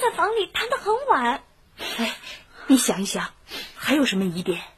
在房里谈得很晚。 哎，你想一想，还有什么疑点？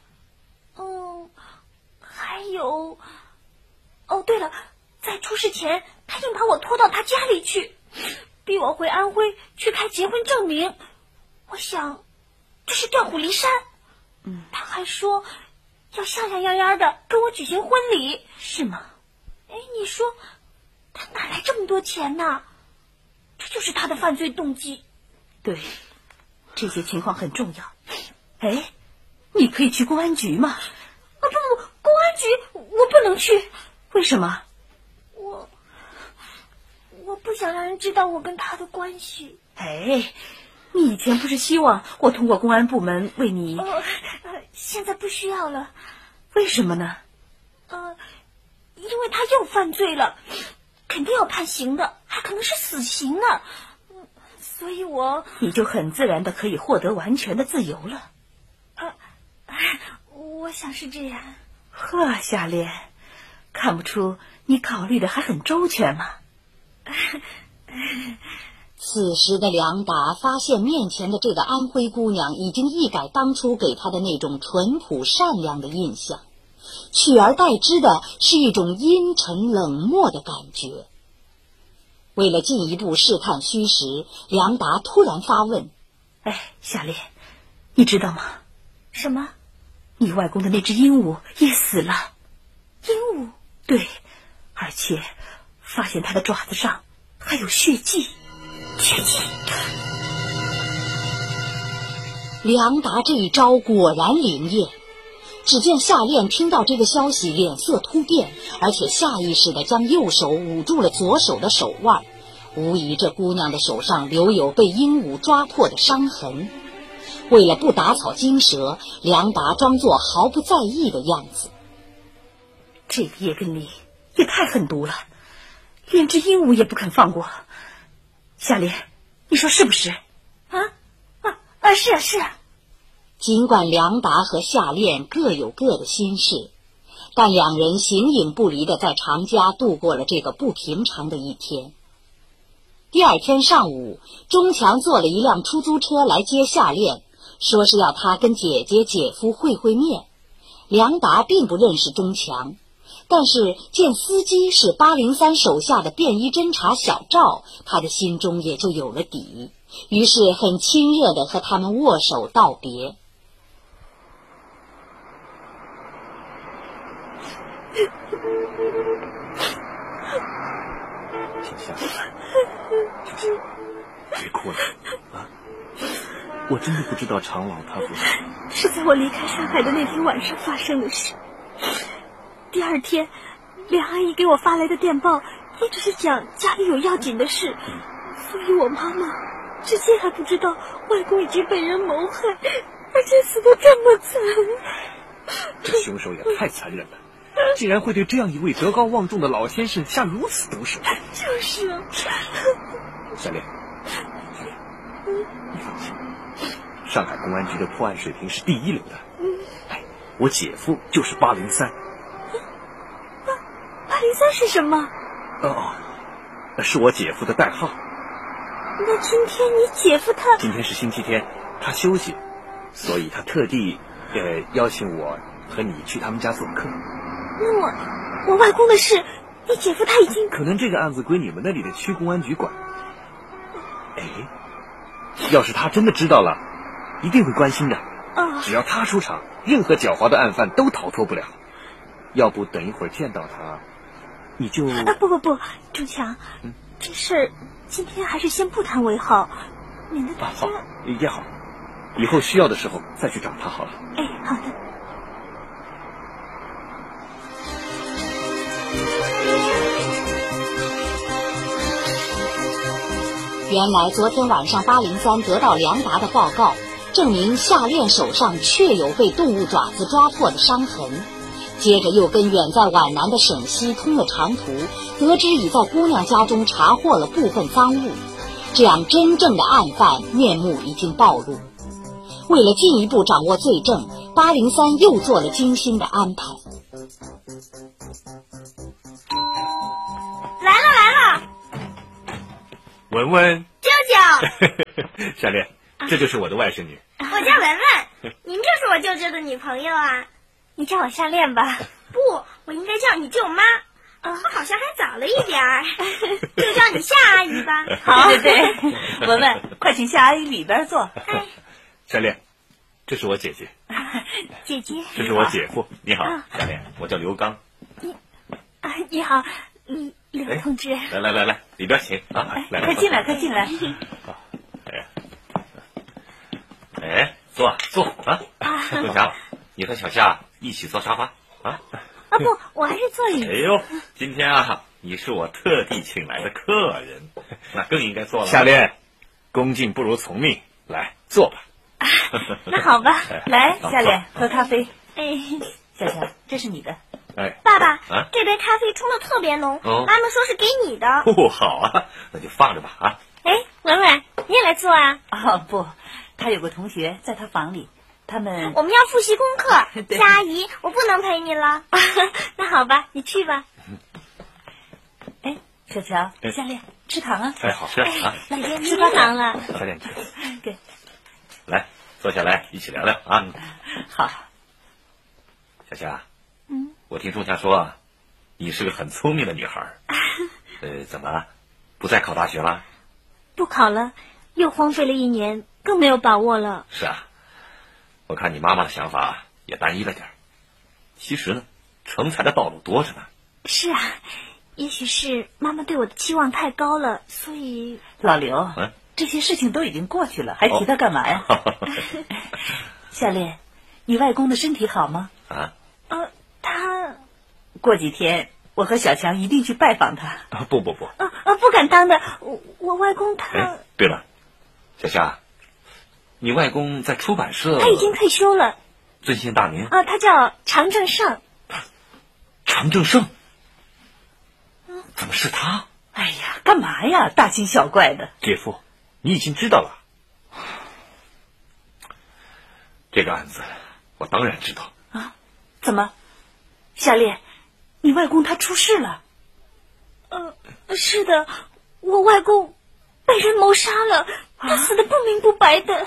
还有，对了，在出事前，他硬把我拖到他家里去，逼我回安徽去开结婚证明。我想，这是调虎离山。他还说要像样样样的跟我举行婚礼。 是吗？ 哎，你说他哪来这么多钱呢？这就是他的犯罪动机。 对，这些情况很重要。哎，你可以去公安局吗？ 不，公安局我不能去。 为什么？ 我不想让人知道我跟他的关系。 哎，你以前不是希望我通过公安部门为你…… 现在不需要了。 为什么呢？ 因为他又犯罪了，肯定要判刑的，还可能是死刑呢。所以你就很自然的可以获得完全的自由了。 我想是这样。 呵，夏恋，看不出你考虑的还很周全嘛。 此时的梁达发现面前的这个安徽姑娘已经一改当初给他的那种淳朴善良的印象，取而代之的是一种阴沉冷漠的感觉。为了进一步试探虚实，梁达突然发问： 哎，夏恋，你知道吗？ 什么？ 你外公的那只鹦鹉也死了。 鹦鹉？ 对，而且发现它的爪子上还有血迹。 血迹？ 梁达这一招果然灵验。只见夏恋听到这个消息，脸色突变，而且下意识地将右手捂住了左手的手腕，无疑这姑娘的手上留有被鹦鹉抓破的伤痕。为了不打草惊蛇，梁达装作毫不在意的样子。 这个叶根里也太狠毒了，连只鹦鹉也不肯放过。夏恋，你说是不是？ 是啊。 尽管梁达和夏恋各有各的心事，但两人形影不离地在常家度过了这个不平常的一天。第二天上午，钟强坐了一辆出租车来接夏恋，说是要他跟姐姐姐夫会面。梁达并不认识钟强，但是见司机是803手下的便衣侦察小赵，他的心中也就有了底，于是很亲热地和他们握手道别。 停下，别哭了啊！我真的不知道常老他是在我离开上海的那天晚上发生的事。第二天，梁阿姨给我发来的电报一直是讲家里有要紧的事，所以我妈妈至今还不知道外公已经被人谋害，而且死得这么惨。 这凶手也太残忍了，竟然会对这样一位德高望重的老先生下如此毒手。 就是啊。 夏恋，你放心，上海公安局的破案水平是第一流的。我姐夫就是803。 803是什么？ 是我姐夫的代号。 那今天你姐夫他…… 今天是星期天，他休息，所以他特地邀请我和你去他们家做客。 那我外公的事，你姐夫他已经…… 可能这个案子归你们那里的区公安局管。要是他真的知道了，一定会关心的。只要他出场，任何狡猾的案犯都逃脱不了。要不等一会儿见到他，你就…… 不，钟强，这事儿今天还是先不谈为好，免得大家…… 好，也好，以后需要的时候再去找他好了。 好的。 原来昨天晚上803得到梁达的报告，证明夏恋手上确有被动物爪子抓破的伤痕。接着又跟远在皖南的沈西通了长途，得知已在姑娘家中查获了部分赃物，这样真正的案犯面目已经暴露。为了进一步掌握罪证，803又做了精心的安排。 来了， 文文， 舅舅。 夏恋，这就是我的外甥女。 我叫文文，您就是我舅舅的女朋友啊。 你叫我夏恋吧。 不，我应该叫你舅妈。我好像还早了一点儿，就叫你夏阿姨吧。 好，对，文文，快请夏阿姨里边坐。 夏恋，这是我姐姐。 姐姐， 这是我姐夫。你好，夏恋，我叫刘刚。 你好，刘同志。 来，里边请啊！来， 快进来，快进来。 坐啊！刘强，你和小夏一起坐沙发啊？ 不，我还是坐里。 哎呦，今天啊，你是我特地请来的客人，那更应该坐了。夏恋，恭敬不如从命，来坐吧。 那好吧， 来，夏恋，喝咖啡。小乔，这是你的。 爸爸，这杯咖啡冲的特别浓，妈妈说是给你的。 好啊，那就放着吧啊。 文文，你也来坐啊？ 不，他有个同学在他房里。他们我们要复习功课，夏阿姨，我不能陪你了。 那好吧，你去吧。 小乔，夏恋，吃糖啊！ 好吃啊！ 来，吃糖了。 夏恋吃。 对， 来，坐下来一起聊聊啊。 好。 小夏，我听仲夏说啊，你是个很聪明的女孩。怎么，不再考大学了？ 不考了，又荒废了1年，更没有把握了。 是啊。我看你妈妈的想法也单一了点，其实呢，成才的道路多着呢。 是啊，也许是妈妈对我的期望太高了，所以老刘，这些事情都已经过去了，还提它干嘛呀？夏恋，你外公的身体好吗？ 他过几天我和小强一定去拜访他。 不， 不敢当的，我外公他。 对了，小夏。你外公在出版社， 他已经退休了。 尊姓大名？ 他叫常正胜。 常正胜？怎么是他？ 哎呀，干嘛呀，大惊小怪的。 姐夫，你已经知道了。这个案子，我当然知道。 怎么？夏恋，你外公他出事了？ 是的，我外公被人谋杀了，他死得不明不白的。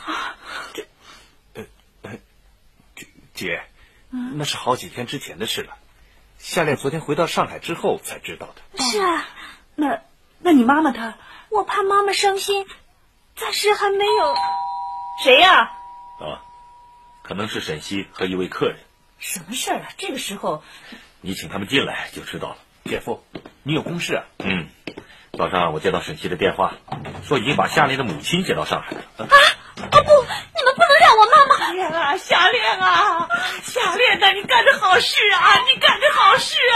姐，那是好几天之前的事了。夏恋昨天回到上海之后才知道的。 是啊， 那你妈妈她？ 我怕妈妈伤心，暂时还没有。 谁呀？ 可能是沈西和一位客人。 什么事儿啊？这个时候， 你请他们进来就知道了。姐夫，你有公事啊？早上我接到沈西的电话，说已经把夏恋的母亲接到上海了。 不，你们不能让我妈妈。 夏恋啊，夏恋呐，你干的好事啊，你干的好事啊！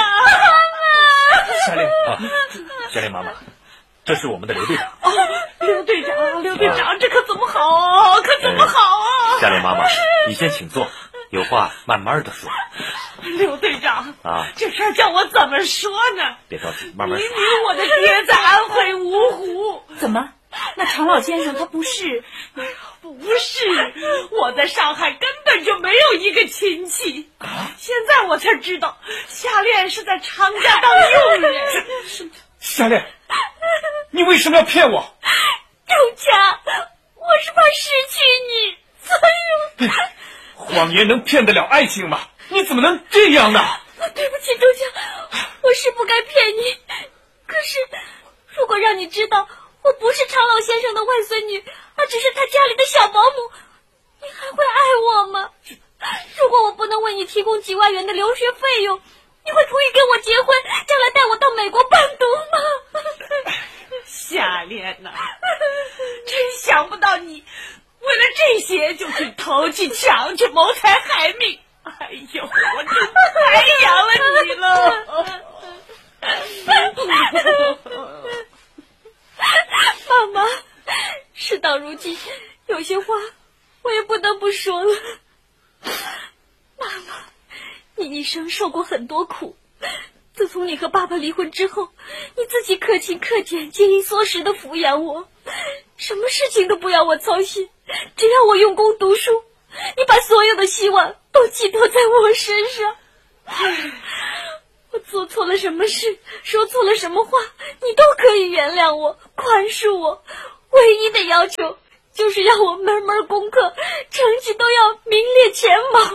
夏恋妈妈，这是我们的刘队长。 刘队长，这可怎么好啊？可怎么好啊？ 夏恋妈妈，你先请坐，有话慢慢的说。 刘队长这事儿叫我怎么说呢？ 别着急，慢慢说。 明明我的爹在安徽芜湖。怎么？那常老先生他不是？不是，我在上海根本就没有一个亲戚。现在我才知道，夏恋是在常家当佣人。 夏恋，你为什么要骗我？ 仲夏，我是怕失去你，所以谎言能骗得了爱情吗？你怎么能这样呢？ 对不起，仲夏，我是不该骗你。可是，如果让你知道我不是常老先生的外孙女，而只是他家里的小保姆，你还会爱我吗？如果我不能为你提供几万元的留学费用，你会同意跟我结婚，将来带我到美国办读吗？ 夏恋呐，真想不到你为了这些就去偷去抢去谋财害命。哎呦，我真白养了你了。 妈妈，事到如今，有些话我也不得不说了。妈妈，你一生受过很多苦，自从你和爸爸离婚之后，你自己克勤克俭、节衣缩食的抚养我，什么事情都不要我操心，只要我用功读书。你把所有的希望都寄托在我身上。我做错了什么事，说错了什么话，你都可以原谅我，宽恕我。唯一的要求就是要我门门功课成绩都要名列前茅。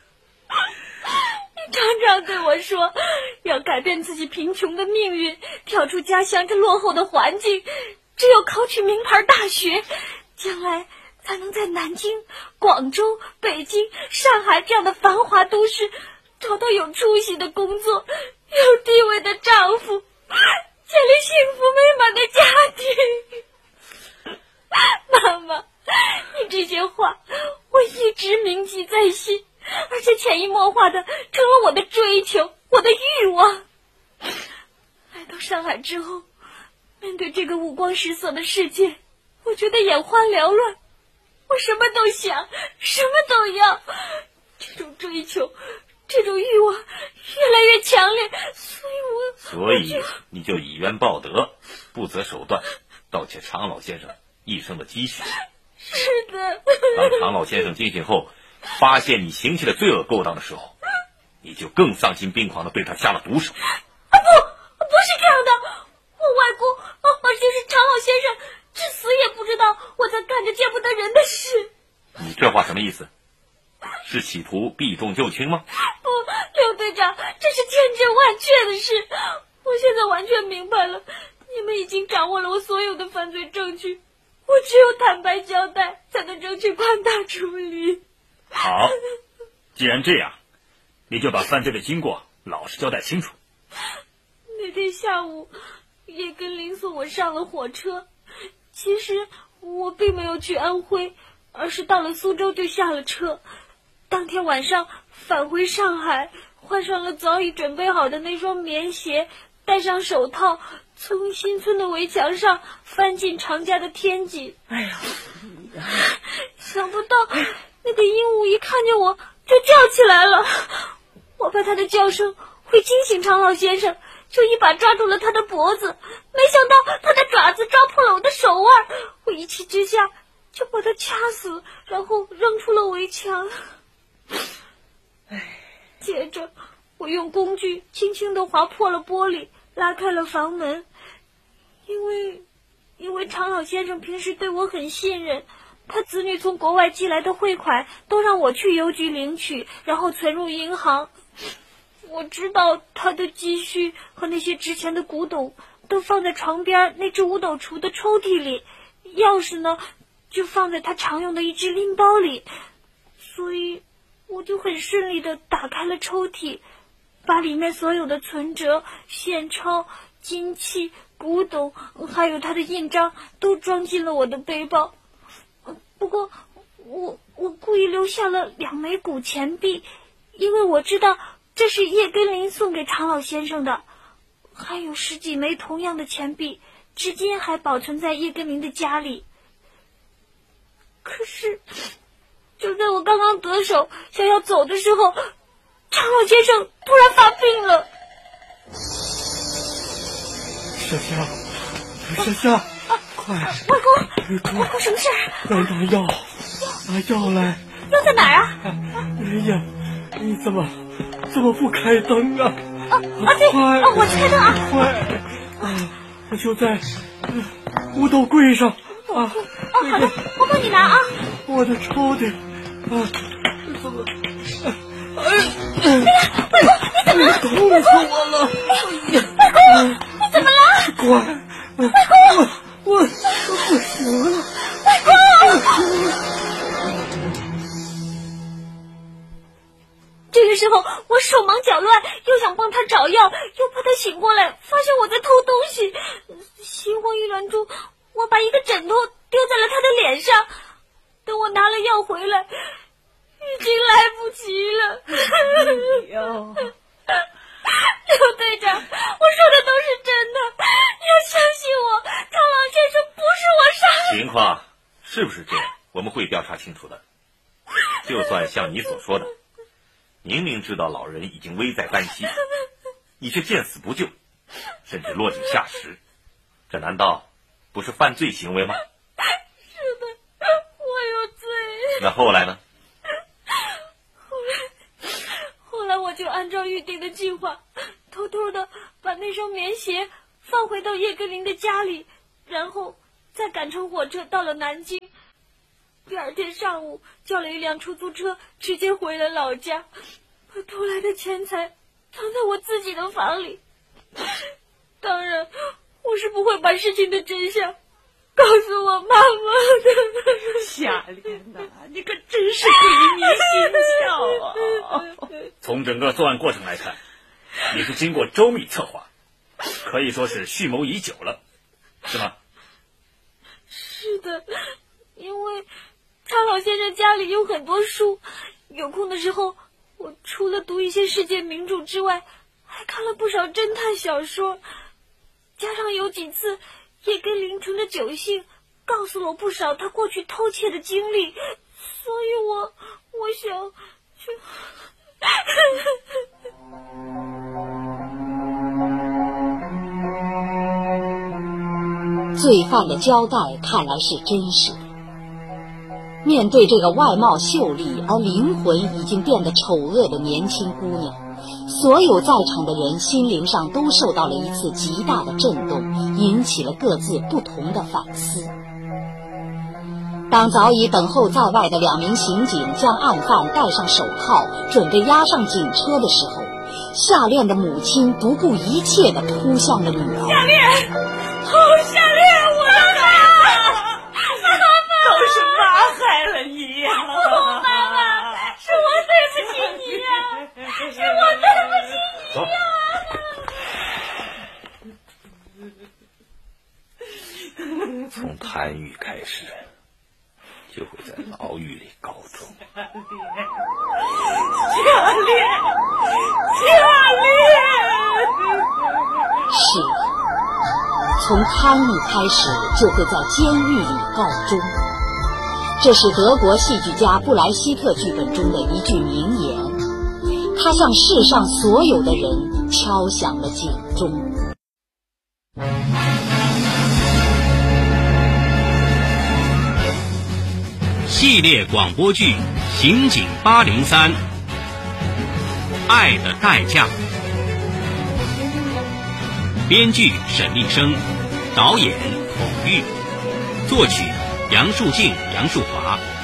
你常常对我说，要改变自己贫穷的命运，跳出家乡这落后的环境，只有考取名牌大学，将来才能在南京、广州、北京、上海这样的繁华都市找到有出息的工作，有地位的丈夫，建立幸福美满的家庭。妈妈，你这些话我一直铭记在心，而且潜移默化的成了我的追求，我的欲望。来到上海之后，面对这个五光十色的世界，我觉得眼花缭乱，我什么都想，什么都要。这种追求，这种欲望越来越强烈，所以你就以冤报德，不择手段盗窃常老先生一生的积蓄。 是的。 当常老先生惊醒后，发现你行窃的罪恶勾当的时候，你就更丧心病狂的对他下了毒手。 不是这样的，我外公，而且是常老先生，至死也不知道我在干着见不得人的事。 你这话什么意思？是企图避重就轻吗？ 不，刘队长，这是千真万确的事。我现在完全明白了，你们已经掌握了我所有的犯罪证据，我只有坦白交代，才能争取宽大处理。 好，既然这样，你就把犯罪的经过老实交代清楚。 那天下午，叶根林送我上了火车。其实我并没有去安徽，而是到了苏州就下了车。当天晚上返回上海，换上了早已准备好的那双棉鞋，戴上手套，从新村的围墙上翻进常家的天井。 哎呀， 想不到那个鹦鹉一看见我就叫起来了，我怕它的叫声会惊醒常老先生，就一把抓住了他的脖子，没想到他的爪子抓破了我的手腕，我一气之下就把他掐死，然后扔出了围墙。接着我用工具轻轻地划破了玻璃，拉开了房门。因为常老先生平时对我很信任，他子女从国外寄来的汇款都让我去邮局领取，然后存入银行。我知道他的积蓄和那些值钱的古董都放在床边那只五斗橱的抽屉里，钥匙呢就放在他常用的一只拎包里，所以我就很顺利地打开了抽屉，把里面所有的存折、现钞、金器、古董还有他的印章都装进了我的背包。不过我故意留下了2枚古钱币，因为我知道这是叶根林送给常老先生的，还有10几枚同样的钱币，至今还保存在叶根林的家里。可是就在我刚刚得手想要走的时候，常老先生突然发病了。 夏夏，快！ 外公什么事儿？ 来拿药，拿药来。 药在哪儿啊？ 哎呀，你怎么不开灯啊？ 对，我去开灯啊！ 快！我就在五斗柜上啊。 好的，我帮你拿啊。 我的抽屉怎么？ 哎呀，外公，你怎么了？ 痛死我了！ 外公，你怎么了？ 乖， 外公， 我不行了， 外公！这个时候我手忙脚乱，又想帮他找药，又怕他醒过来发现我在偷东西，心慌意乱中，我把一个枕头丢在了他的脸上。等我拿了药回来，已经来不及了。刘队长，我说的都是真的，你要相信我，常老先生不是我杀的。 情况是不是这样，我们会调查清楚的。就算像你所说的，明明知道老人已经危在旦夕，你却见死不救，甚至落井下石，这难道不是犯罪行为吗？ 是的，我有罪。 那后来呢？ 后来我就按照预定的计划，偷偷的把那双棉鞋放回到叶根林的家里，然后再赶乘火车到了南京。 第二天上午叫了一辆出租车，直接回了老家，把偷来的钱财藏在我自己的房里。当然，我是不会把事情的真相告诉我妈妈的。 夏莲呐，你可真是鬼迷心窍啊！ 从整个作案过程来看，你是经过周密策划，可以说是蓄谋已久了，是吗？ 是的，因为常老先生家里有很多书，有空的时候，我除了读一些世界名著之外，还看了不少侦探小说，加上有几次也跟凌晨的酒兴告诉了我不少他过去偷窃的经历，所以我想去。 罪犯的交代看来是真实的。面对这个外貌秀丽而灵魂已经变得丑恶的年轻姑娘，所有在场的人心灵上都受到了一次极大的震动，引起了各自不同的反思。当早已等候在外的2名刑警将案犯戴上手铐，准备押上警车的时候，夏恋的母亲不顾一切地扑向了女儿。 夏恋，夏恋，我的妈！都是妈害了你呀！ 妈妈，是我对不起你呀，是我对不起你呀！ 从贪欲开始，就会在牢狱里告终。 夏恋， 是的，从贪欲开始就会在监狱里告终。这是德国戏剧家布莱希特剧本中的一句名言，他向世上所有的人敲响了警钟。 系列广播剧《刑警803》，爱的代价。编剧沈立生，导演孔玉，作曲杨树静、杨树华，